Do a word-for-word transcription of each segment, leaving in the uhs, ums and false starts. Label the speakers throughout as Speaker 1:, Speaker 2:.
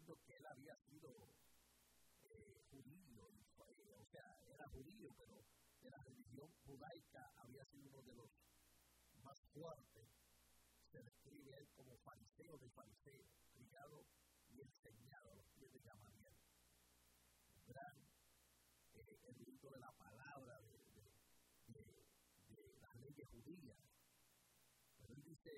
Speaker 1: diciendo que él había sido eh, judío, eh, o sea, era judío, pero de la religión judaica había sido uno de los más fuertes. Se describe a él como fariseo de fariseos, criado y enseñado a los pies de Gamaliel, un gran eh, erudito de la palabra, de, de, de, de las leyes judías. Pero él dice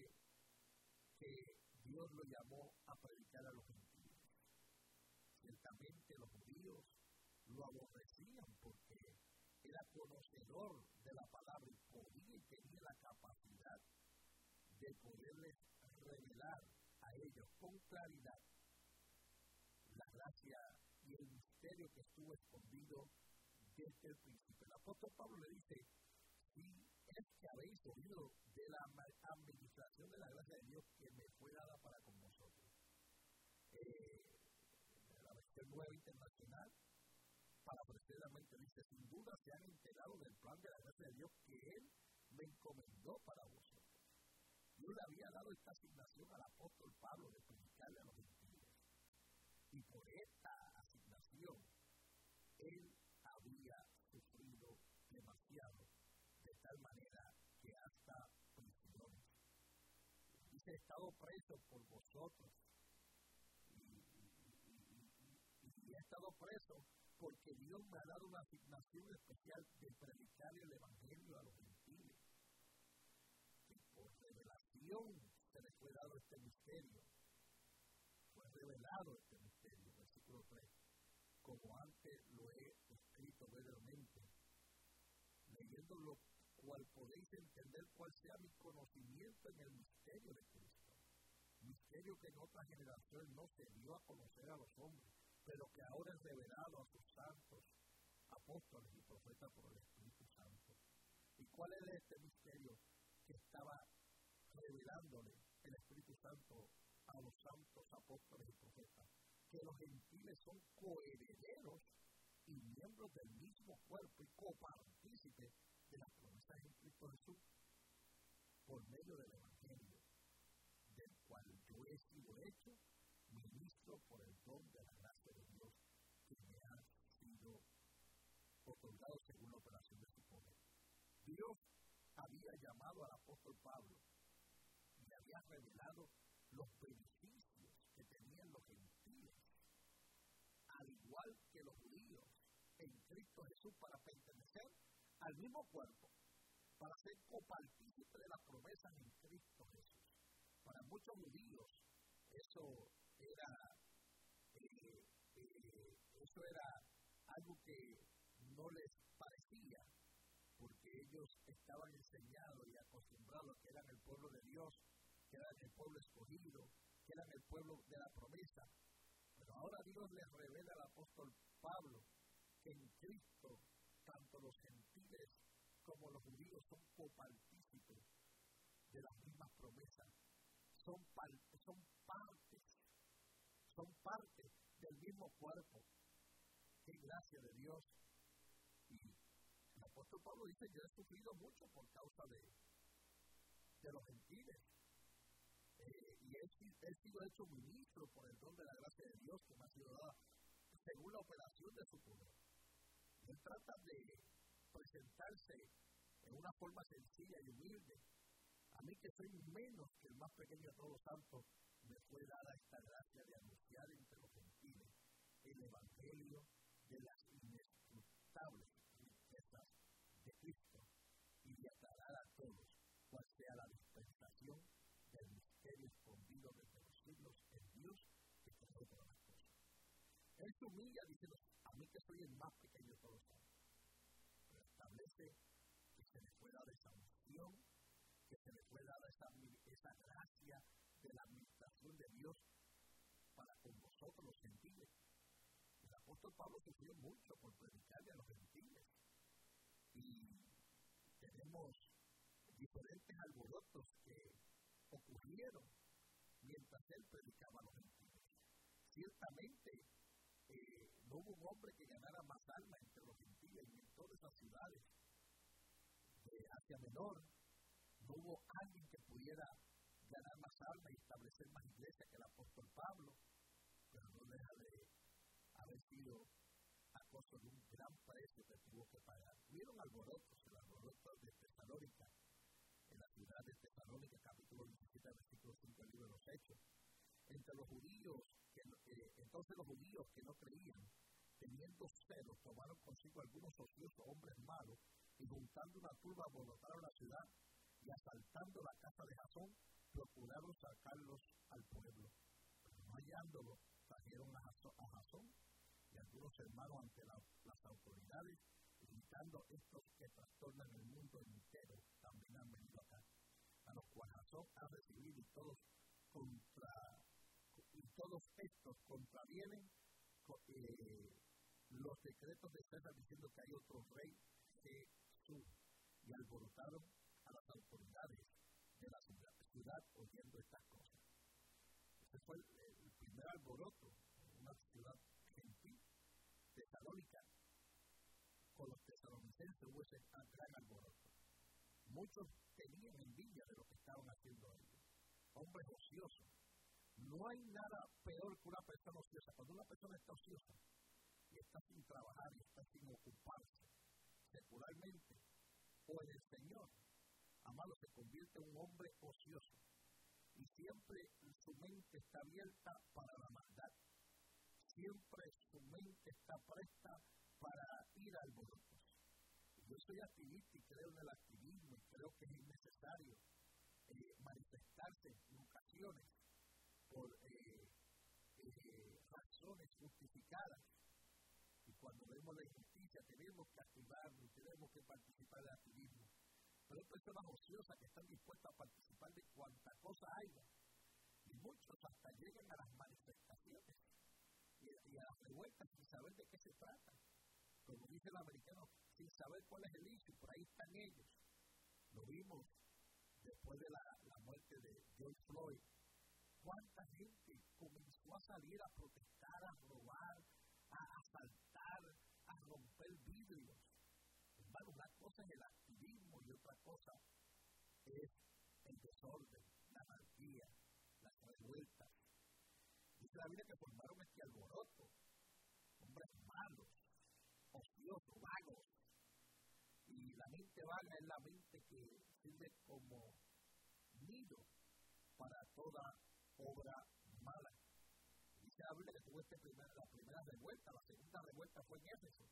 Speaker 1: que Dios lo llamó a predicar a los gentiles. Ciertamente los judíos lo aborrecían porque era conocedor de la palabra y podía y tenía la capacidad de poderles revelar a ellos con claridad la gracia y el misterio que estuvo escondido desde el principio. El apóstol Pablo le dice: si es que habéis oído de la administración de la gracia de Dios que me fue dada para con vosotros. Eh, la versión nueva internacional, para precisamente dice: sin duda se han enterado del plan de la gracia de Dios que Él me encomendó para vosotros. Dios le había dado esta asignación al apóstol Pablo de predicarle a los gentiles. Y por esta asignación, él había sufrido demasiado, de tal manera que hasta prisiones. Dice: he estado preso por vosotros. Y, y, y, y he estado preso porque Dios me ha dado una asignación especial de predicar el evangelio a los gentiles. Y por revelación se les fue dado este misterio. Fue revelado este misterio, versículo tres. Como antes lo he escrito brevemente, leyendo lo cual podéis entender cuál sea mi conocimiento en el misterio de Cristo. Misterio que en otra generación no se dio a conocer a los hombres, pero que ahora es revelado a sus santos, apóstoles y profetas por el Espíritu Santo. ¿Y cuál era este misterio que estaba revelándole el Espíritu Santo a los santos, apóstoles y profetas? Que los gentiles son coherederos y miembros del mismo cuerpo y copartícipes de las promesas en Cristo Jesús por medio del Evangelio, del cual yo he sido hecho ministro por el don de la gracia de Dios que me ha sido otorgado según la operación de su poder. Dios había llamado al apóstol Pablo y le había revelado los beneficios que tenían los gentiles, al igual que los judíos, en Cristo Jesús, para pertenecer al mismo cuerpo, para ser copartícipe de las promesas en Cristo Jesús. Para muchos judíos eso era eh, eh, eso era algo que no les parecía, porque ellos estaban enseñados y acostumbrados a que eran el pueblo de Dios, que eran el pueblo escogido, que eran el pueblo de la promesa. Pero ahora Dios les revela al apóstol Pablo que en Cristo tanto los gentiles como los judíos son copartícipes de las mismas promesas, son, par- son partes, son parte del mismo cuerpo. ¡Qué gracia de Dios! Y el apóstol Pablo dice: yo he sufrido mucho por causa de, de los gentiles. Eh, y he, he sido hecho ministro por el don de la gracia de Dios que me ha sido dada según la operación de su poder. Él trata de presentarse en una forma sencilla y humilde. A mí, que soy menos que el más pequeño de todos los santos, me fue dada esta gracia de anunciar entre los gentiles el evangelio de las inescrutables riquezas de Cristo y de aclarar a todos cuál sea la dispensación del misterio escondido desde los siglos en Dios que creó todas las cosas. Él se humilla diciendo: a mí, que soy el más pequeño de todos los santos. Pero establece que se le fue dada esa unción, que se le fue dada esa, esa gracia de la administración de Dios para con vosotros los gentiles. El apóstol Pablo sufrió mucho por predicarle a los gentiles. Y tenemos diferentes alborotos que ocurrieron mientras él predicaba a los gentiles. Ciertamente, eh, no hubo un hombre que ganara más almas entre los gentiles y en todas esas ciudades de Asia Menor. No hubo alguien que pudiera ganar más almas y establecer más iglesias que el apóstol Pablo, pero no deja judío a costo de un gran precio que tuvo que pagar. Hubieron alborotos, el alboroto de Tesalónica, en la ciudad de Tesalónica, capítulo diecisiete, versículo cinco del libro de los Hechos. Entre los judíos, que, eh, entonces los judíos que no creían, teniendo celos, tomaron consigo algunos ociosos hombres malos y juntando una turba alborotaron la ciudad y asaltando la casa de Jasón, procuraron sacarlos al pueblo. Pero no hallándolos, trajeron a Jasón y algunos hermanos ante la, las autoridades, gritando: estos que trastornan el mundo entero también han venido acá. A los cuales Jasón ha recibido y todos contra y todos estos contravienen eh, los decretos de César, diciendo que hay otro rey, Jesús, y alborotaron a las autoridades de la ciudad, ciudad oyendo estas cosas. Ese fue el, el primer alboroto en una ciudad gentil. Tesalónica, con los tesalonicenses hubo ese gran alboroto. Muchos tenían envidia de lo que estaban haciendo ellos. Hombres ociosos. No hay nada peor que una persona ociosa. Cuando una persona está ociosa y está sin trabajar y está sin ocuparse secularmente o en el Señor, amado, se convierte en un hombre ocioso. Y siempre su mente está abierta para la maldad. Siempre su mente está presta para ir a alborotos. Yo soy activista y creo en el activismo y creo que es necesario eh, manifestarse en ocasiones por eh, eh, razones justificadas. Y cuando vemos la injusticia tenemos que activarnos, tenemos que participar del activismo. Pero hay personas ociosas que están dispuestas a participar de cuanta cosa haya. Y muchos hasta llegan a las manifestaciones y, y a las revueltas sin saber de qué se trata. Como dice el americano, sin saber cuál es el issue, por ahí están ellos. Lo vimos después de la, la muerte de George Floyd. Cuánta gente comenzó a salir a protestar, a robar, a asaltar, a romper vidrios. Hermano, una cosa es el activismo y otra cosa es el desorden, la anarquía, las revueltas. Dice la Biblia que formaron este alboroto, hombres malos, ociosos, vagos. Y la mente vaga es la mente que sirve como nido para toda obra mala. Dice la Biblia que tuvo este primer, la primera revuelta, la segunda revuelta fue en Éfeso.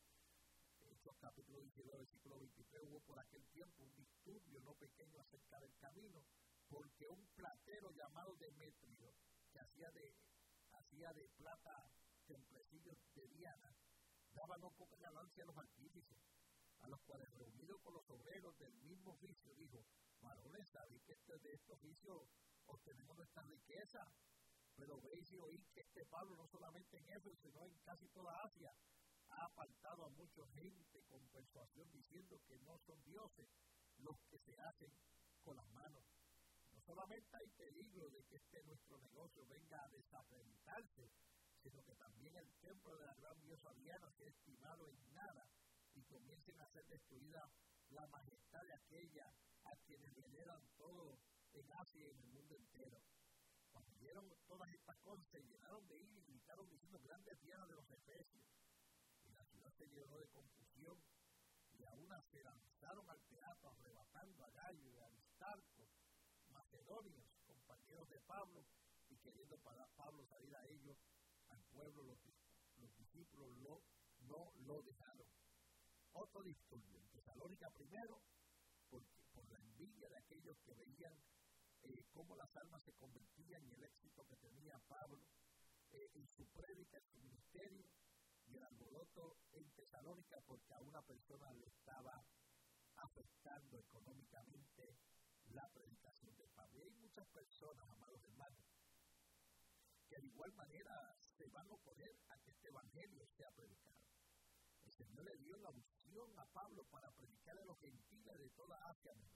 Speaker 1: Hechos capítulo diecinueve, versículo veintitrés, hubo por aquel tiempo un disturbio no pequeño acerca del camino, porque un platero llamado Demetrio, que hacía de, hacía de plata templecillos de Diana, daba no poca ganancia a los artífices, a los cuales, reunidos con los obreros del mismo oficio, dijo: varones, sabéis que este, de estos oficios obtenemos nuestra riqueza, pero veis y oís que este Pablo, no solamente en Éfeso, sino en casi toda Asia, ha apartado a mucha gente con persuasión, diciendo que no son dioses los que se hacen con las manos. No solamente hay peligro de que este nuestro negocio venga a desacreditarse, sino que también el templo de la gran diosa Diana sea estimado en nada y comiencen a ser destruida la majestad de aquella a quienes veneran todo en Asia y en el mundo entero. Cuando vieron todas estas cosas, se llenaron de ir y gritaron diciendo: grandes Diana de los Efesios. Y la ciudad se llenó de confusión y aún se lanzaron al teatro arrebatando a Gallo y a Aristarco, macedonios, compañeros de Pablo, y queriendo para Pablo salir a ellos, al pueblo, los, los discípulos lo, no lo dejaron. Otro disturbio en Tesalónica, primero, porque, por la envidia de aquellos que veían eh, cómo las almas se convertían y el éxito que tenía Pablo eh, en su prédica, en su ministerio, y el alboroto en Tesalónica porque a una persona le estaba afectando económicamente la predicación de Pablo. Y hay muchas personas, amados hermanos, que de igual manera se van a oponer a que este evangelio sea predicado. El Señor le dio la unción a Pablo para predicar a los gentiles de toda Asia Menor.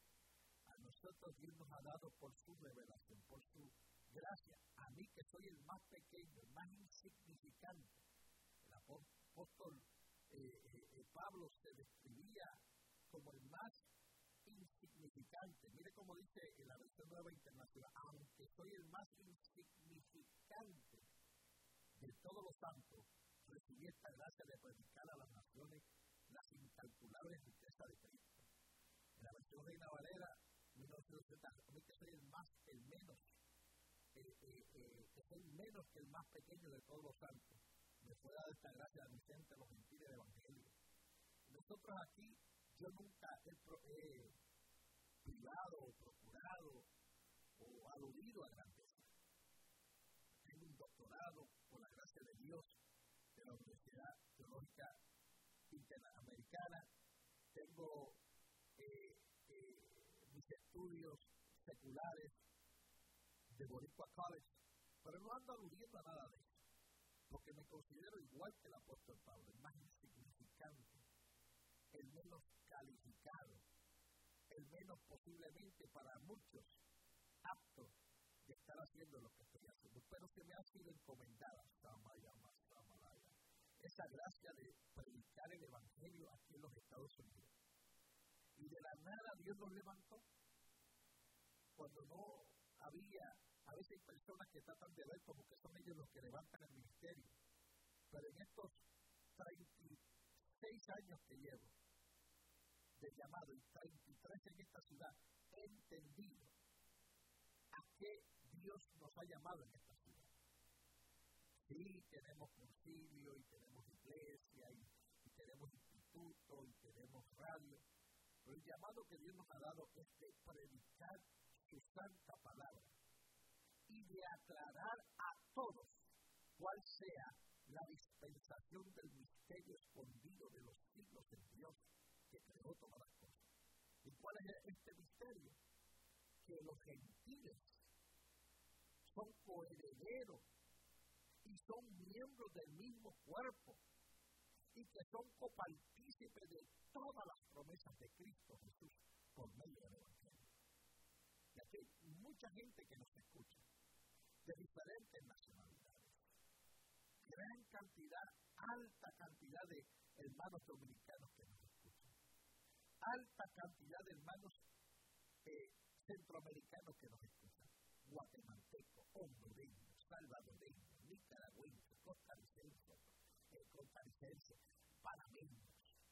Speaker 1: A nosotros Dios nos ha dado por su revelación, por su gracia. A mí, que soy el más pequeño, el más insignificante. El apóstol eh, eh, Pablo se describía como el más insignificante. Mire cómo dice en la versión nueva internacional: aunque soy el más insignificante de todos los santos, recibí esta gracia de predicar a las naciones las incalculables riquezas de Cristo. En la versión Reina Valera, mil novecientos ochenta, reconoce que soy el más, el menos, eh, eh, eh, que soy menos que el más pequeño de todos los santos. Me fue dada esta gracia de Vicente, los gentiles del Evangelio. Nosotros aquí, yo nunca he, pro, he privado o procurado o aludido a grandeza. Tengo un doctorado, por la gracia de Dios, de la Universidad Teológica Interamericana. Tengo eh, eh, mis estudios seculares de Boricua College, pero no ando aludiendo a nada de eso, porque me considero igual que el apóstol Pablo, el más insignificante, el menos calificado, el menos posiblemente para muchos apto de estar haciendo lo que estoy haciendo, pero se me ha sido encomendada Samaya, Samalaya, esa gracia de predicar el Evangelio aquí en los Estados Unidos. Y de la nada Dios nos levantó, cuando no había, a veces hay personas que tratan de ver como que son ellos los que levantan el ministerio, pero en estos treinta y seis años que llevo de llamado y treinta y tres en esta ciudad, he entendido a qué Dios nos ha llamado en esta ciudad. Sí, tenemos concilio y tenemos iglesia y, y tenemos instituto y tenemos radio, pero el llamado que Dios nos ha dado es de predicar su santa palabra y de aclarar a todos cuál sea la dispensación del misterio escondido de los siglos en Dios que creó todas las cosas. ¿Y cuál es este misterio? Que los gentiles son coherederos y son miembros del mismo cuerpo y que son copartícipes de todas las promesas de Cristo Jesús por medio del Evangelio. Y aquí hay mucha gente que nos escucha, de diferentes nacionalidades, gran cantidad, alta cantidad de hermanos dominicanos que nos escuchan, alta cantidad de hermanos eh, centroamericanos que nos escuchan, guatemaltecos, hondureños, salvadoreños, nicaragüenses, costarricenses, eh, costarricenses, panameños,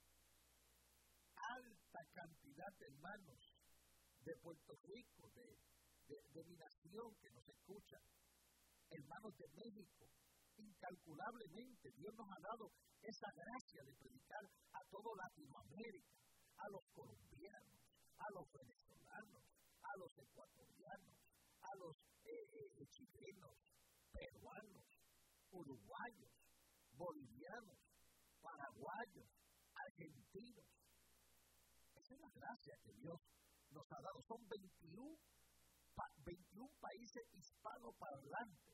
Speaker 1: alta cantidad de hermanos de Puerto Rico, de, de, de mi nación que nos escuchan, hermanos de México, incalculablemente. Dios nos ha dado esa gracia de predicar a todo Latinoamérica, a los colombianos, a los venezolanos, a los ecuatorianos, a los eh, eh, chilenos, peruanos, uruguayos, bolivianos, paraguayos, argentinos. Esa es la gracia que Dios nos ha dado. Son veintiún, pa, veintiún países hispanoparlantes.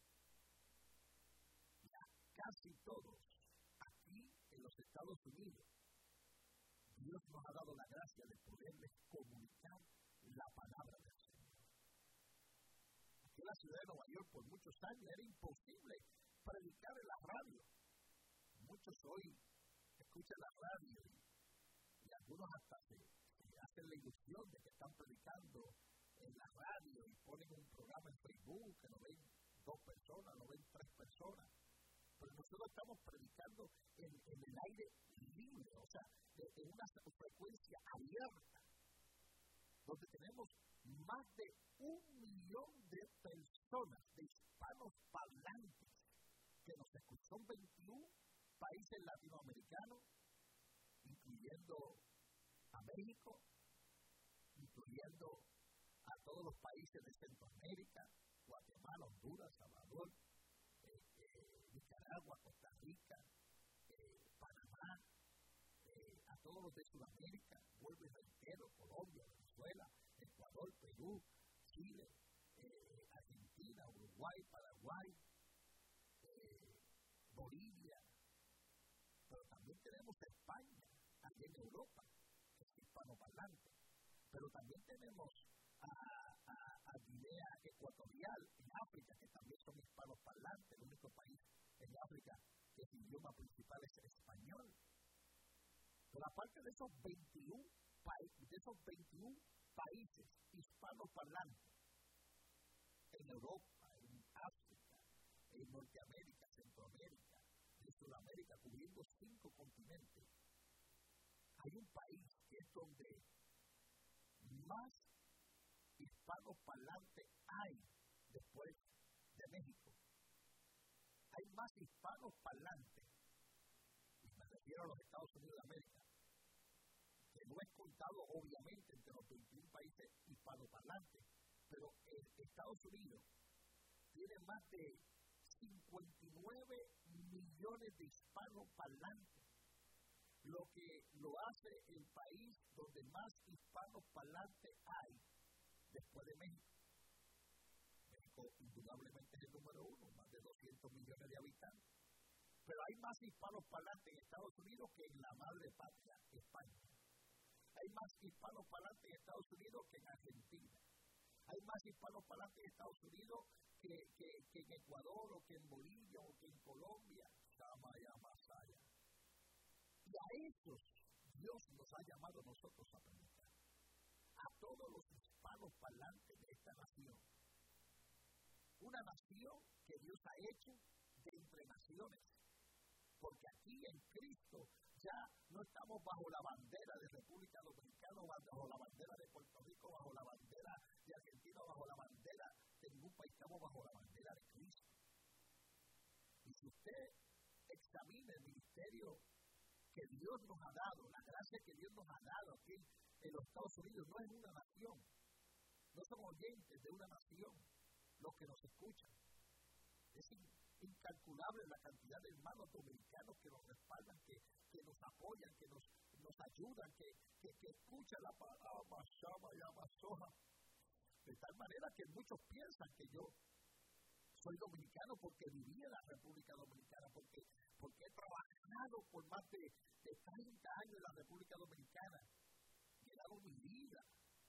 Speaker 1: Ya casi todos aquí en los Estados Unidos. Dios nos ha dado la gracia de poderles comunicar la palabra del Señor. Aquí en la ciudad de Nueva York por muchos años era imposible predicar en la radio. Muchos hoy escuchan la radio y, y algunos hasta se, se hacen la ilusión de que están predicando en la radio y ponen un programa en Facebook que lo ven dos personas, lo ven tres personas. Pero nosotros estamos predicando en, en el aire libre, o sea, de, en una frecuencia abierta, donde tenemos más de un millón de personas, de hispanos parlantes, que nos escuchan. Son veintiún países latinoamericanos, incluyendo a México, incluyendo a todos los países de Centroamérica, Guatemala, Honduras, Salvador, eh, eh, Nicaragua, Costa Rica, eh, Panamá, eh, a todos los de Sudamérica, vuelvo y reitero, Colombia, Venezuela, Ecuador, Perú, Chile, eh, Argentina, Uruguay, Paraguay, eh, Bolivia, pero también tenemos España, aquí en Europa, que es hispanoparlante, pero también tenemos a, a, a Guinea Ecuatorial, en África, que también son hispanoparlantes, el único país en África que su idioma principal es español. Pero aparte de esos veintiún, pa- de esos veintiún países hispanoparlantes, en Europa, en África, en Norteamérica, Centroamérica, en Sudamérica, cubriendo cinco continentes, hay un país que es donde más hispanos parlantes hay después de México. Hay más hispanos parlantes, y me refiero a los Estados Unidos de América, que no es contado obviamente entre los veintiún países hispanoparlantes, pero eh, Estados Unidos tiene más de cincuenta y nueve millones de hispanos parlantes, lo que lo hace el país donde más hispanos parlantes hay después de México. México indudablemente es el número uno, más de doscientos millones de habitantes, pero hay más hispanos parlantes en Estados Unidos que en la madre patria, España. Hay más hispanos parlantes en Estados Unidos que en Argentina. Hay más hispanos parlantes en Estados Unidos que, que, que en Ecuador, o que en Bolivia, o que en Colombia. Samaya Masaya. Y a esos Dios nos ha llamado a nosotros a predicar. A todos los hispanos parlantes de esta nación. Una nación que Dios ha hecho de entre naciones. Porque aquí en Cristo ya no estamos bajo la bandera de República Dominicana, bajo la bandera de Puerto Rico, bajo la bandera de Argentina, bajo la bandera de ningún país, estamos bajo la bandera de Cristo. Y si usted examina el ministerio que Dios nos ha dado, la gracia que Dios nos ha dado aquí en los Estados Unidos, no es una nación, no somos oyentes de una nación los que nos escuchan. Es incalculable la cantidad de hermanos dominicanos que nos respaldan, que, que nos apoyan, que nos, nos ayudan, que, que, que escuchan la palabra Shama y Amazoja. De tal manera que muchos piensan que yo soy dominicano porque viví en la República Dominicana, porque, porque he trabajado por más de, de treinta años en la República Dominicana, he dado mi vida.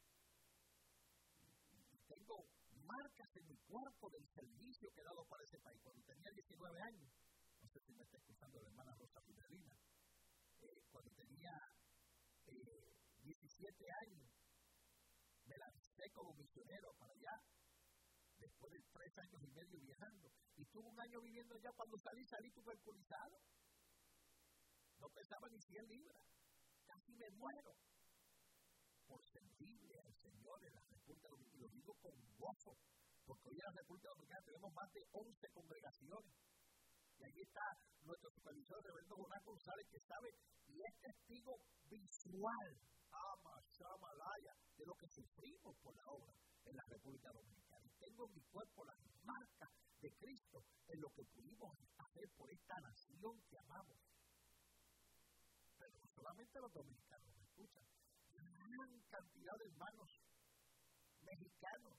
Speaker 1: Y tengo marcas en mi cuerpo del servicio que he dado para ese país. Cuando tenía diecinueve años, no sé si me está escuchando la hermana Rosa Fidelina, eh, cuando tenía eh, diecisiete años, me lancé como misionero para allá, después de tres años y medio viajando, y tuve un año viviendo allá. Cuando salí, salí tuberculizado, no pesaba ni cien libras, casi me muero, por servirle al Señor en la República Dominicana, y lo digo con gozo, porque hoy en la República Dominicana tenemos más de once congregaciones, y allí está nuestro supervisor, el reverendo Jonás González, que sabe y es testigo visual, ama, shamalaya, de lo que sufrimos por la obra en la República Dominicana. Y tengo en mi cuerpo las marcas de Cristo en lo que pudimos hacer por esta nación que amamos. Pero no solamente los dominicanos me escuchan, gran cantidad de hermanos mexicanos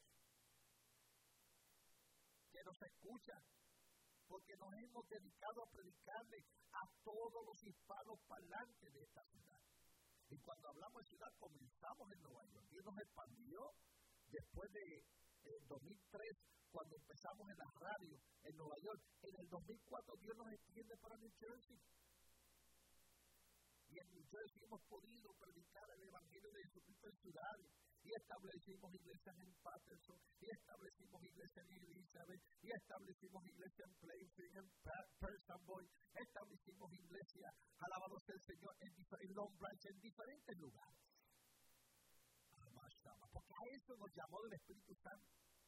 Speaker 1: que nos escuchan, porque nos hemos dedicado a predicarle a todos los hispanos parlantes de esta ciudad. Y cuando hablamos de ciudad, comenzamos en Nueva York. Dios nos expandió después de eh, dos mil tres, cuando empezamos en las radios en Nueva York. En el dos mil cuatro Dios nos extiende para New Jersey. Y en New Jersey hemos podido predicar el Evangelio de Jesucristo en ciudades. Y establecimos iglesias en Patterson, y establecimos iglesias en Elizabeth, y establecimos iglesias en Playfield, en Person Boy, establecimos iglesias, alabado sea el Señor, en, en Long Branch, en diferentes lugares. Porque a eso nos llamó el Espíritu Santo.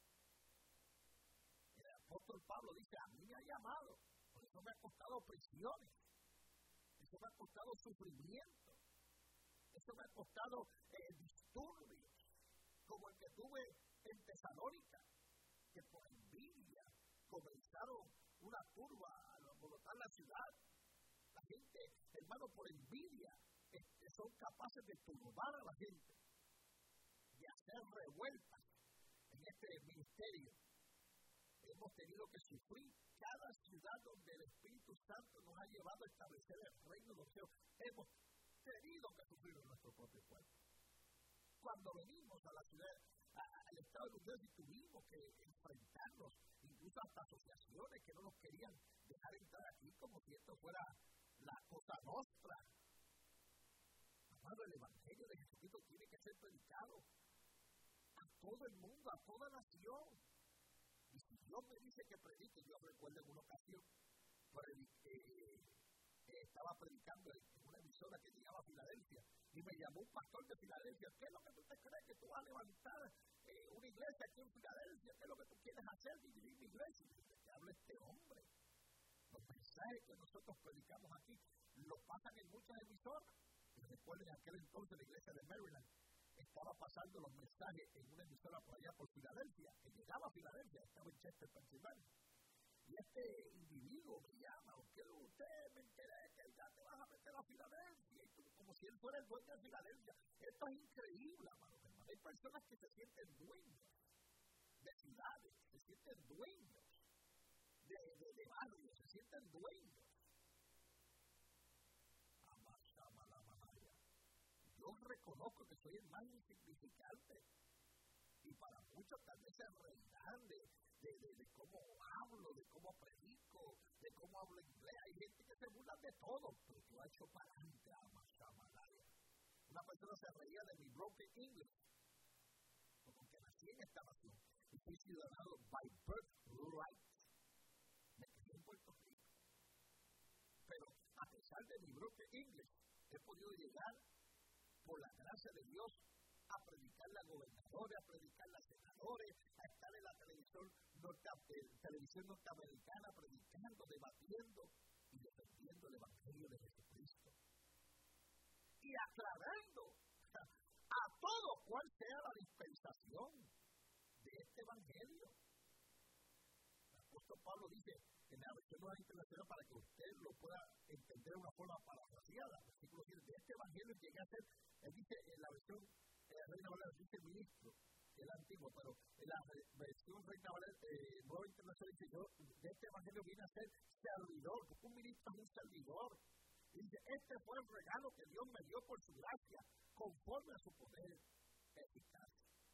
Speaker 1: El apóstol Pablo dice, a mí me ha llamado, por eso me ha costado prisiones, eso me ha costado sufrimiento, eso me ha costado eh, disturbios, como el que tuve en Tesalónica, que por envidia comenzaron una turba a alborotar la ciudad. La gente, hermano, por envidia, este, son capaces de turbar a la gente, de hacer revueltas en este ministerio. Hemos tenido que sufrir cada ciudad donde el Espíritu Santo nos ha llevado a establecer el reino de los cielos. Hemos tenido que sufrir en nuestro propio cuerpo. Cuando venimos a la ciudad, a, al estado de New Jersey, tuvimos que enfrentarnos, incluso hasta asociaciones que no nos querían dejar entrar aquí, como si esto fuera la cosa nostra. Amado, el Evangelio de Jesucristo tiene que ser predicado a todo el mundo, a toda nación. Y si Dios me dice que predique, yo recuerdo en una ocasión, prediqué, estaba predicando en una emisora que llegaba a Filadelfia, y me llamó un pastor de Filadelfia. ¿Qué es lo que tú te crees que tú vas a levantar eh, una iglesia aquí en Filadelfia? ¿Qué es lo que tú quieres hacer? Dividir mi iglesia. ¿De qué habla este hombre? Los mensajes que nosotros predicamos aquí los pasan en muchas emisoras. Y recuerden, en aquel entonces la iglesia de Maryland estaba pasando los mensajes en una emisora por allá por Filadelfia, que llegaba a Filadelfia, estaba en Chester, Pensilvania. Y este individuo me llama, ¿qué usted me enteré que ya te vas a meter a Filadelfia? Y tú, como si él fuera el dueño de Filadelfia. Esto es increíble, hermano. Hay personas que se sienten dueños de ciudades, se sienten dueños de, de, de barrios, se sienten dueños. Yo reconozco que soy el más insignificante. Y para muchos tal vez se reirán de, de, de, de cómo hablo, de cómo predico, de cómo hablo inglés. Hay gente que se burla de todo, pero yo he hecho para adelante a Mashamalaya. Una persona se reía de mi broken English, como que nací en esta nación y fui ciudadano by birthright. Me crié en Puerto Rico. Pero a pesar de mi broken English, he podido llegar por la gracia de Dios a predicarle a gobernadores, a predicarle a senadores, a estar en la televisión, norte, eh, televisión norteamericana, predicando, debatiendo y defendiendo el Evangelio de Jesucristo. Y aclarando a todos cuál sea la dispensación de este Evangelio. El apóstol Pablo dice en la versión nueva internacional, para que usted lo pueda entender de una forma parafraseada, versículo siete, de este Evangelio llegué a ser, él dice en la versión eh, Reina Valera, dice ministro, que es la antigua, pero en la versión Reina Valera, eh, nueva internacional, dice yo, de este Evangelio vine a ser servidor, porque un ministro es un servidor. Y dice, este fue el regalo que Dios me dio por su gracia, conforme a su poder eficaz.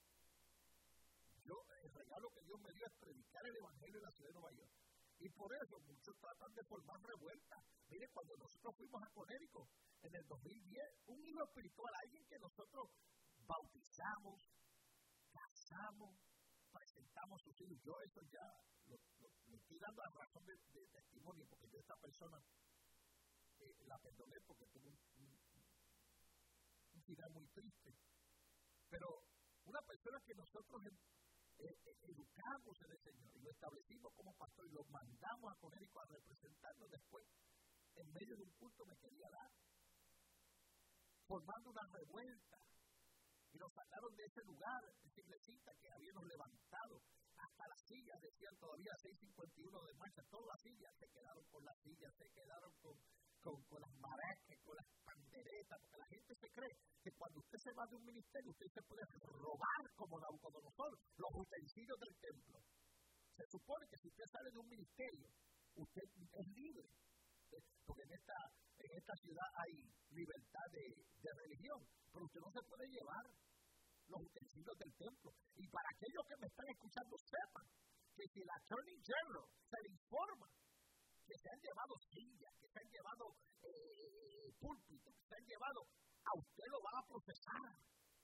Speaker 1: Yo, el regalo que Dios me dio es predicar el Evangelio en la ciudad de Nueva York. Y por eso muchos tratan de formar revueltas. Mire, cuando nosotros fuimos a Connecticut en el dos mil diez, un hijo espiritual, alguien que nosotros bautizamos, casamos, presentamos a sus hijos. Yo eso ya lo, lo, lo estoy dando a razón de, de testimonio, porque yo a esta persona eh, la perdoné porque tuvo un, un, un final muy triste. Pero una persona que nosotros Eh, eh, educamos en el Señor y lo establecimos como pastor y lo mandamos a Connecticut a representarnos después, en medio de un culto me quería dar, formando una revuelta, y nos sacaron de ese lugar, de esa iglesita que habíamos levantado, hasta las sillas, decían todavía seis cincuenta y uno de marcha, todas las sillas se quedaron con las sillas, se quedaron con, con, con las maracas, con las panderetas, porque la gente se cree que cuando usted se va de un ministerio, usted se puede robar como Nabucodonosor los utensilios del templo. Se supone que si usted sale de un ministerio, usted es libre, porque en esta, en esta ciudad hay libertad de, de religión, pero usted no se puede llevar los utensilios del templo. Y para aquellos que me están escuchando, sepan que si la Attorney General se le informa que se han llevado sillas, que se han llevado eh, púlpitos, que se han llevado, a usted lo van a procesar.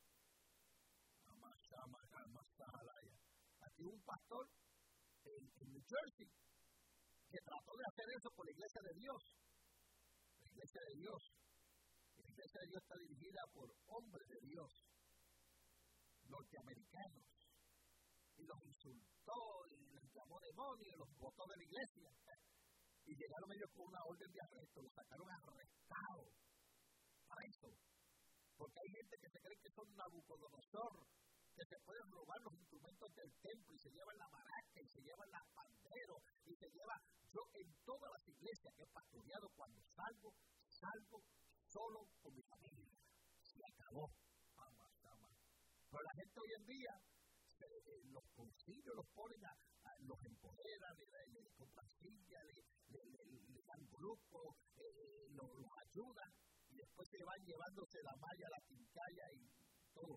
Speaker 1: Aquí un pastor en, en New Jersey que trató de hacer eso por la Iglesia de Dios. La Iglesia de Dios. La Iglesia de Dios está dirigida por hombres de Dios, norteamericanos. Y los insultó y les llamó demonios, los botó de la iglesia. Y llegaron ellos con una orden de arresto, los sacaron arrestados. Para eso. Porque hay gente que se cree que son Nabucodonosor, que se pueden robar los instrumentos del templo y se llevan la maraca y se llevan las panderos y se lleva. Yo en todas las iglesias que he pastoreado, cuando salgo, salgo solo con mi familia. Se acabó. Ama, ama. Pero la gente hoy en día, se, eh, los concilios los ponen, a, a, los empoderan, le, le, le compran sillas, le, le, le, le dan grupos, eh, los, los ayudan y después se van llevándose la malla, la pincalla y todo.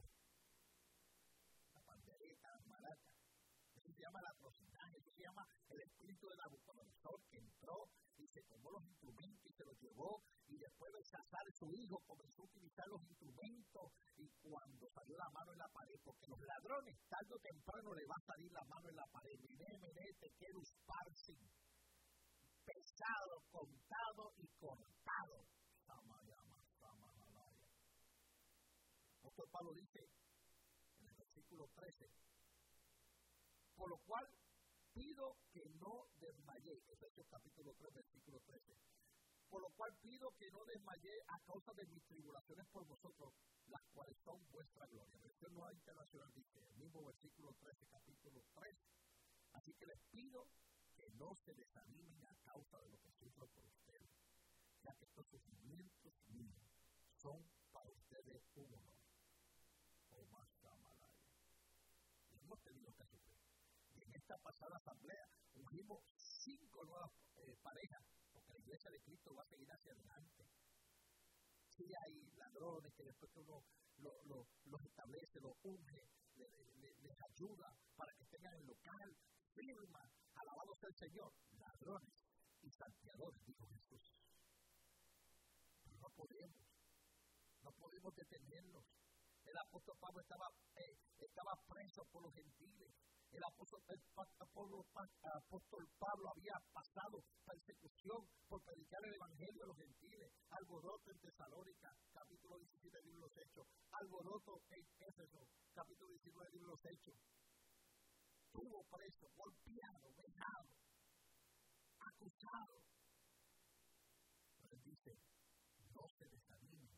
Speaker 1: Malaca. Eso se llama la atrocidad, eso se llama el espíritu de Nabucodonosor que entró y se tomó los instrumentos y se los llevó y después de Belsasar, su hijo, comenzó a utilizar los instrumentos y cuando salió la mano en la pared, porque los ladrones tarde o temprano le va a salir la mano en la pared, mene, mene, te quiero usparsin, pesado, contado y cortado. pecado. Samayama, Samahalaya. El apóstol Pablo dice en el versículo trece, por lo cual pido que no desmayéis. Efesios capítulo tres, versículo trece. Por lo cual pido que no desmayéis a causa de mis tribulaciones por vosotros, las cuales son vuestra gloria. Versión Nueva Internacional dice, el mismo versículo trece, capítulo tres. Así que les pido que no se desanimen a causa de lo que sufro por ustedes, ya que estos sufrimientos míos son para ustedes un honor. Oh, más Samalaya. Y hemos tenido que sufrir. Y en esta pasada asamblea ungimos cinco nuevas eh, parejas, porque la iglesia de Cristo va a seguir hacia adelante. Sí hay ladrones que después que uno lo, lo, los establece, los unge, le, le, les ayuda para que tengan el local, firma, alabado sea el Señor, ladrones y salteadores, dijo Jesús. Pero no podemos, no podemos detenerlos. El apóstol Pablo estaba, eh, estaba preso por los gentiles. El apóstol, el apóstol, apóstol Pablo había pasado persecución por predicar el evangelio a los gentiles. Alboroto en Tesalónica, capítulo diecisiete del libro de los Hechos. Alboroto en Éfeso, capítulo diecinueve del libro de los Hechos. Estuvo preso, golpeado, vejado, acusado. Pero él dice, no se desanimen,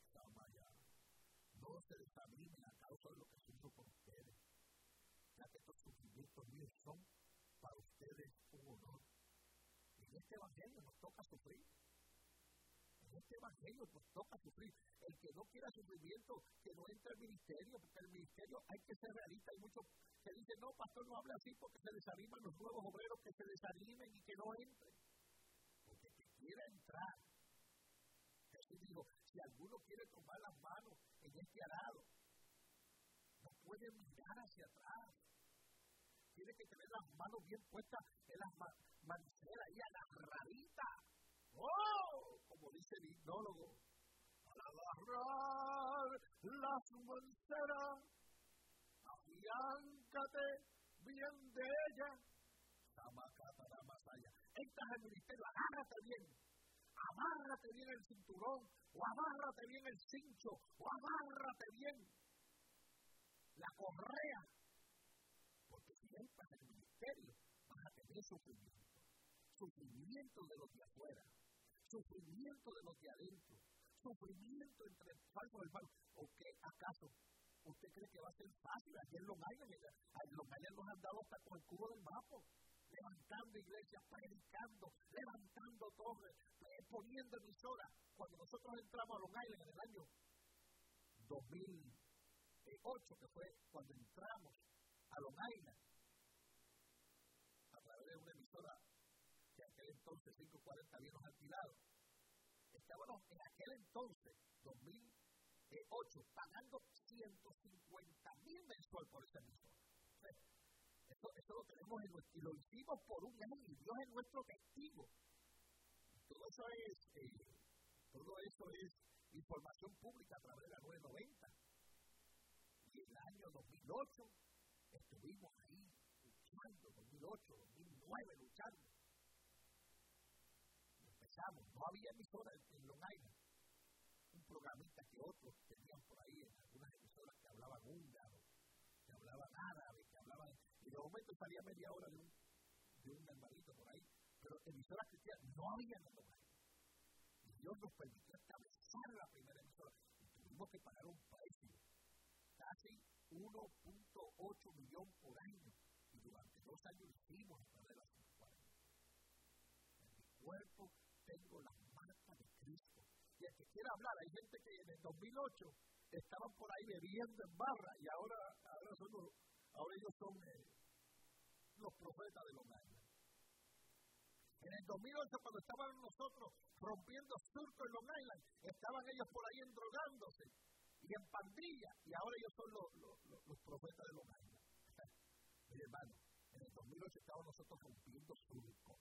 Speaker 1: no se desanimen a causa de lo que sufro por ustedes, ya que estos sufrimientos míos son para ustedes un honor. Y en este evangelio nos toca sufrir. En este evangelio nos toca sufrir. El que no quiera sufrimiento, que no entre al ministerio, porque el ministerio hay que ser realista. Hay muchos que dicen, no, pastor, no hable así porque se desaniman los nuevos obreros, que se desanimen y que no entren. Porque el que quiera entrar, Jesús dijo, si alguno quiere tomar las manos en este arado, no puede mirar hacia atrás. Tiene que tener las manos bien puestas en las ma- maniceras y agarraditas. ¡Oh! Como dice el himnólogo, al agarrar las manceras, afiáncate bien de ella. Samacata la masaya. Entras al ministerio, agárrate bien. Amárrate bien el cinturón, o amárrate bien el cincho, o amárrate bien la correa. Porque si entras al ministerio, vas a tener sufrimiento. Sufrimiento de los de afuera, sufrimiento de los de adentro, sufrimiento entre el falso y el falso. ¿O qué acaso usted cree que va a ser fácil? Aquí en Long Island, en Long Island nos han dado hasta con el cubo del mapa, levantando iglesias, predicando, levantando torres, eh, poniendo emisoras. Cuando nosotros entramos a Long Island en el año dos mil ocho, que fue cuando entramos a Long Island, a través de una emisora que en aquel entonces cinco cuarenta habíamos alquilado, estábamos en aquel entonces, dos mil ocho, pagando ciento cincuenta mil mensual por esa emisora. Eso, eso lo tenemos en nuestro, y lo hicimos por un año, y Dios es nuestro testigo. Y todo eso es, eh, todo eso es información pública a través de la nueve noventa. Y en el año dos mil ocho estuvimos ahí luchando, dos mil ocho, dos mil nueve luchando. Y empezamos, no había emisora en, en Long Island. Un programista que otros tenían por ahí en algunas emisoras que hablaban húngaro, que hablaban árabe, que hablaban... Y de momento salía media hora de un, de un hermanito por ahí, pero emisoras cristianas no había en Long Island. Y Dios nos permitió establecer la primera emisora. Y tuvimos que pagar un precio, casi uno punto ocho millones por año. Y durante dos años hicimos a través de las cinco cuarenta. En mi cuerpo tengo las marcas de Cristo. Y el que quiera hablar, hay gente que en el dos mil ocho estaban por ahí bebiendo en barra y ahora, ahora, son los, ahora ellos son eh, los profetas de Long Island. En el dos mil ocho, cuando estaban nosotros rompiendo surco en Long Island, estaban ellos por ahí endrogándose y en pandilla, y ahora ellos son los, los, los, los profetas de Long Island. Mi hermano, en el dos mil ocho estábamos nosotros rompiendo surco.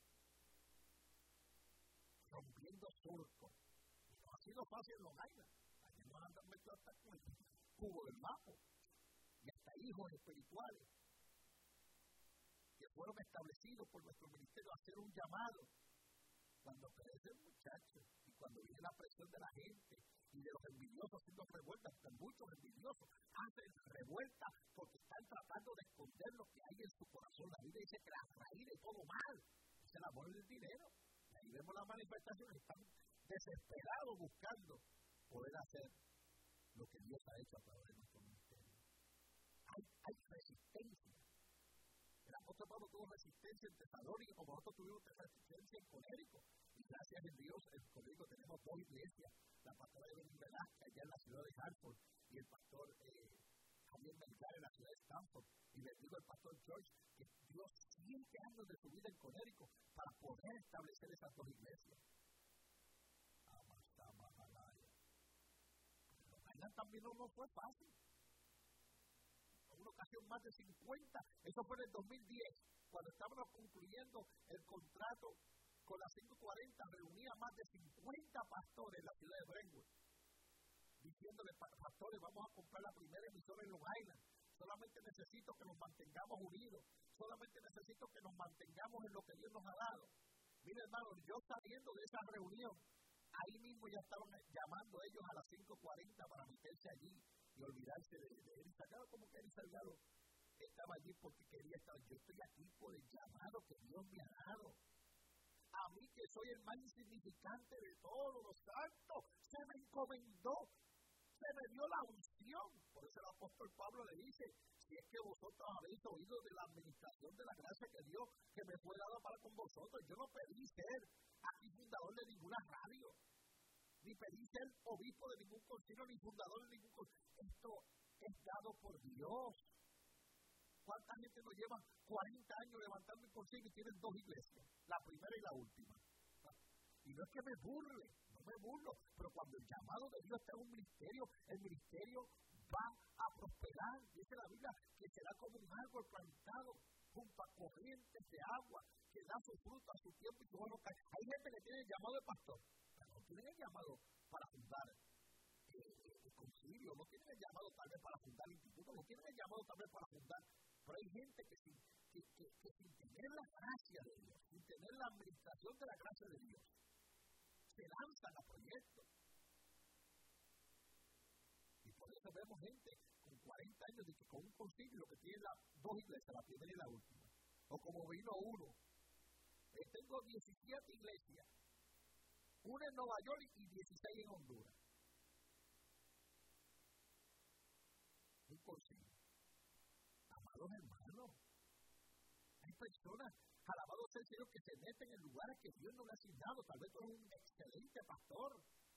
Speaker 1: Rompiendo surco. Ha sido fácil en Long Island. Allí nos andan metidos hasta con el cubo del mapa. Y hasta hijos espirituales que fueron establecidos por nuestro ministerio a hacer un llamado Cuando crecen muchachos y cuando viene la presión de la gente y de los envidiosos haciendo revueltas, porque muchos envidiosos hacen revueltas porque están tratando de esconder lo que hay en su corazón. La Biblia dice que la raíz de todo mal es el amor del dinero. Y ahí vemos las manifestaciones, están desesperados buscando poder hacer lo que Dios ha hecho a través de nuestro ministerio. Hay, hay resistencia. El apóstol Pablo tuvo resistencia en Tesalónica, como nosotros tuvimos resistencia en Conérico. Y gracias a Dios, en Conérico tenemos dos iglesias. La pastora Evelyn Velázquez, allá en la ciudad de Hartford, y el pastor eh, Javier Melgar en la ciudad de Stanford. Y le digo al pastor George que dio siete años de su vida en Conérico para poder establecer esas dos iglesias. Pero también no, no fue fácil. Una ocasión más de cincuenta, eso fue en el dos mil diez, cuando estábamos concluyendo el contrato con la cinco cuarenta, reunía más de cincuenta pastores en la ciudad de Brentwood, diciéndole, pastores, vamos a comprar la primera emisora en Long Island, solamente necesito que nos mantengamos unidos, solamente necesito que nos mantengamos en lo que Dios nos ha dado. Mire, hermano, yo saliendo de esa reunión, ahí mismo ya estaban llamando ellos a las cinco cuarenta para meterse allí y olvidarse de, de Eri Salgado. Como que Eri Salgado estaba allí porque quería estar. Yo estoy aquí por el llamado que Dios me ha dado. A mí, que soy el más insignificante de todos los santos, se me encomendó, se me dio la unción. Por eso el apóstol Pablo le dice, si es que vosotros habéis oído de la administración de la gracia que Dios, que me fue dada para con vosotros. Yo no pedí ser aquí fundador de ninguna radio, ni pedí ser obispo de ningún concilio, ni fundador de ningún concilio. Esto es dado por Dios. ¿Cuánta gente nos lleva cuarenta años levantando un concilio y tienen dos iglesias? La primera y la última. Y no es que me burle, no me burlo, pero cuando el llamado de Dios está en un ministerio, el ministerio va a prosperar. Dice la Biblia que será como un árbol plantado junto a corrientes de agua, que da su fruto a su tiempo y su hoja no cae. Hay gente que tiene el llamado de pastor, pero no tienen el llamado para fundar eh, el concilio, no tienen el llamado tal vez para fundar el instituto, no tienen el llamado tal vez para fundar. Pero hay gente que sin, que, que, que sin tener la gracia de Dios, sin tener la administración de la gracia de Dios, se lanzan a proyectos. Y por eso vemos gente con cuarenta años de que con un concilio que tiene las dos iglesias, la primera y la última. O como vino uno. Eh, tengo diecisiete iglesias. Una en Nueva York y dieciséis en Honduras. Un concilio. Amados hermanos, hay personas, alabado sea el Señor, que se meten en lugares que Dios no le ha asignado. Tal vez tú eres un excelente pastor,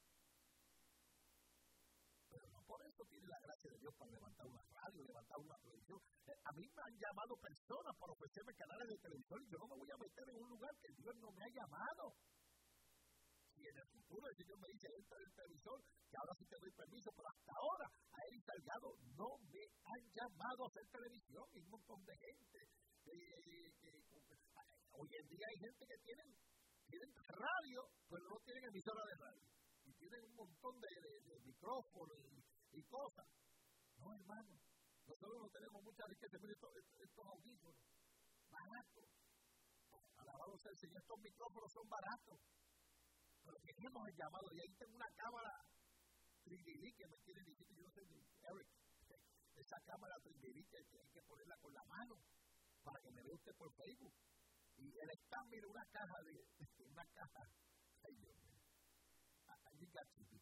Speaker 1: pero no por eso tiene la gracia de Dios para levantar una radio, levantar una televisión. Eh, a mí me han llamado personas para ofrecerme canales de televisión y yo no me voy a meter en un lugar que Dios no me ha llamado. Si en el futuro el Señor me dice, entra en el televisor, que ahora sí te doy permiso, pero hasta ahora a Eri Salgado no me han llamado a hacer televisión, y un montón de gente. Eh, eh, eh, hoy en día hay gente que tienen, tienen radio, pero no tienen emisora de radio. Y tienen un montón de, de, de micrófonos y, y cosas. No, hermano, nosotros no tenemos mucha riqueza, pero estos, estos audífonos, baratos. Alabado sea el Señor, estos micrófonos son baratos. Pero tenemos el llamado, y ahí tengo una cámara tres D que me tiene diciendo, yo no sé, Eric, esa cámara tres D que hay que ponerla con la mano para que me vea usted por Facebook. Y él está, mira, una caja de, una caja, ay Dios mío, allí gatito,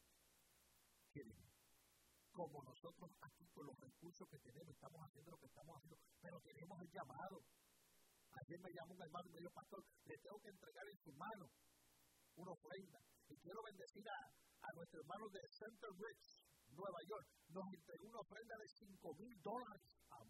Speaker 1: como nosotros aquí con los recursos que tenemos, estamos haciendo lo que estamos haciendo, pero tenemos el llamado. Ayer me llamó un hermano y me dijo, pastor, le tengo que entregar en sus manos una ofrenda. Y quiero bendecir a, a nuestros hermanos de Center Ridge, Nueva York. Nos entregó una ofrenda de cinco mil dólares.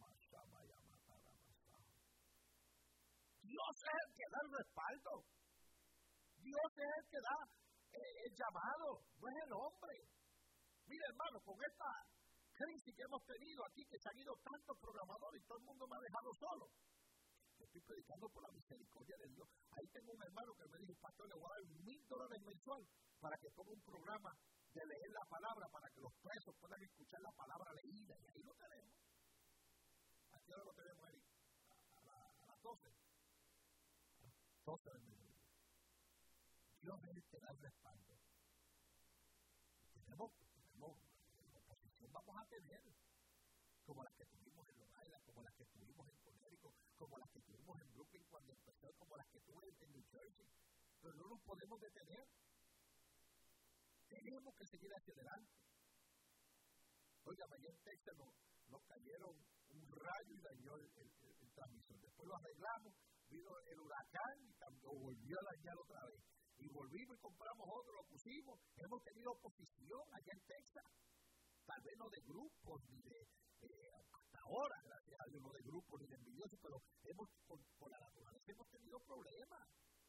Speaker 1: Dios es el que da el respaldo. Dios es el que da eh, el llamado, no es el hombre. Mira, hermano, con esta crisis que hemos tenido aquí, que se han ido tantos programadores y todo el mundo me ha dejado solo. Estoy predicando por la misericordia de Dios. Ahí tengo un hermano que me dijo, pastor, le voy a dar mil dólares mensual para que ponga un programa de leer la palabra, para que los presos puedan escuchar la palabra leída. Y ahí lo tenemos. Aquí ahora lo tenemos ahí, a, la, a las doce. doce del mediodía. Dios es el que da el respaldo. Tenemos, tenemos, oposición vamos a tener, como las que tuvimos en Long Island, como las que tuvimos en Connecticut, como las que tuvimos en Brooklyn cuando empezó, como las que tuve en New Jersey, pero no nos podemos detener. Tenemos que seguir hacia adelante. Oiga, allá en Texas nos, nos cayeron un rayo y dañó el, el, el, el transmisor. Después lo arreglamos, vino el huracán y también volvió a dañar otra vez. Y volvimos y compramos otro, lo pusimos. Hemos tenido oposición allá en Texas. Tal vez no de grupos, ni de, eh, hasta ahora, gracias a Dios, no de grupos ni de envidiosos, pero hemos, con, con la naturaleza hemos tenido problemas.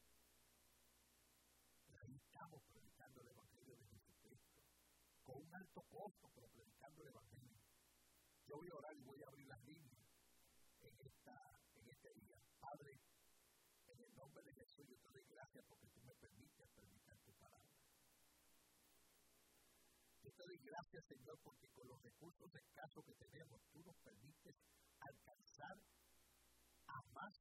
Speaker 1: Pero ahí estamos predicando el Evangelio de Jesucristo, con un alto costo, pero predicando el Evangelio. Yo voy a orar y voy a abrir las líneas en, esta, en este día. Padre, en el nombre de Jesús, yo te doy gracias porque tú me permites predicar tu palabra. Yo te doy gracias, Señor, porque con los recursos escasos que tenemos, tú nos permites alcanzar a más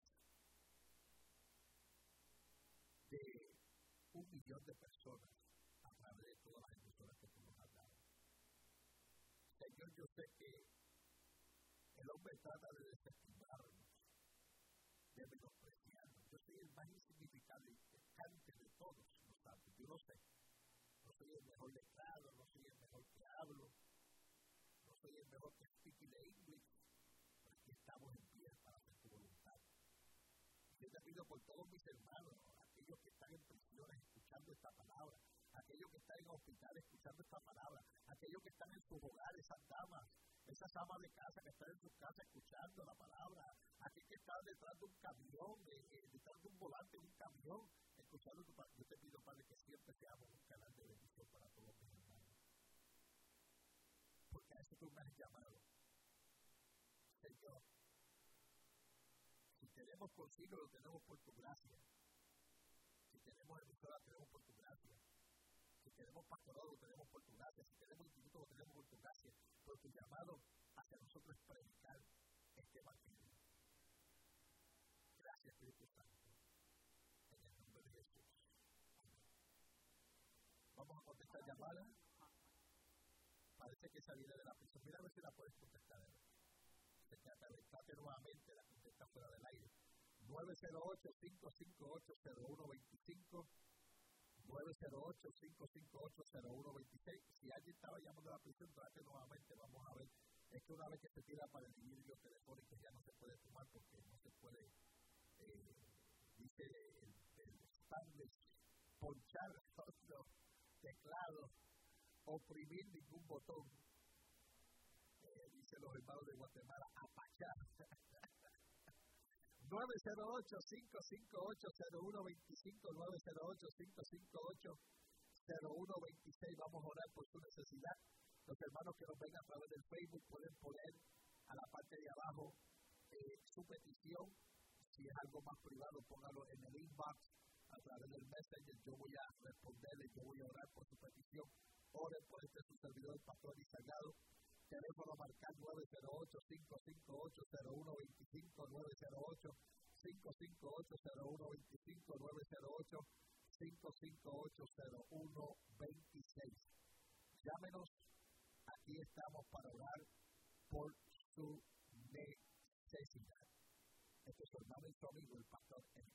Speaker 1: de un millón de personas a través de todas las emisoras que tú nos has dado. Señor, yo sé que el hombre trata de desestimarnos, de menospreciarnos. Yo soy el más insignificante de todos, ¿no sabes? Yo lo sé. No soy el mejor letrado, no soy el mejor que hablo, no soy el mejor que speak in English, pero aquí estamos en pie para hacer tu voluntad. Yo te pido por todos mis hermanos, aquellos que están en prisiones escuchando esta palabra, aquellos que están en hospitales escuchando esta palabra, aquellos que están en sus hogares, esas damas, esas amas de casa que están en sus casas escuchando la palabra, aquellos que están detrás de un camión, de, de, detrás de un volante de un camión, escuchando tu palabra. Yo te pido, Padre, que siempre seamos un canal de bendición para todos mis hermanos. Porque a eso tú me has llamado. Señor, si tenemos consigo, lo tenemos por tu gracia. Si tenemos emisora, lo tenemos por tu gracia. Si tenemos pastorado, lo tenemos por tu gracia. Si tenemos instituto, lo tenemos por tu gracia. Pero tu llamado hacia nosotros es predicar este evangelio. Gracias, Espíritu Santo. En el nombre de Jesús. Amén. Vamos a contestar llamadas. Parece que esa viene de la prisión. Mira a ver si la puedes contestar. Se trata de trate nuevamente, la contesta fuera del aire. nueve cero ocho, cinco cinco ocho, cero uno dos cinco. nueve cero ocho, cinco cinco ocho, cero uno dos seis. Si alguien estaba llamando a la prisión, trate nuevamente. Vamos a ver. Es que una vez que se tira para el vidrio telefónico ya no se puede tomar porque no se puede, eh, dice el, el Spanish, ponchar los teclados, oprimir ningún botón. Eh, dice los hermanos de Guatemala, apachar. nueve cero ocho, cinco cinco ocho, cero uno dos cinco, nueve cero ocho, cinco cinco ocho, cero uno dos seis. Vamos a orar por su necesidad. Los hermanos que nos ven a través del Facebook pueden poner a la parte de abajo eh, su petición. Si es algo más privado, póngalo en el inbox a través del Messenger. Yo voy a responderle, yo voy a orar por su petición. Oren por este su servidor, el pastor Salgado. Teléfono marcar nueve cero ocho, cinco cinco ocho, cero uno dos cinco, nueve cero ocho, cinco cinco ocho, cero uno dos cinco, nueve cero ocho, cinco cinco ocho, cero uno dos seis. Llámenos, aquí estamos para orar por su necesidad. Este es su hermano y su amigo, el pastor Elis.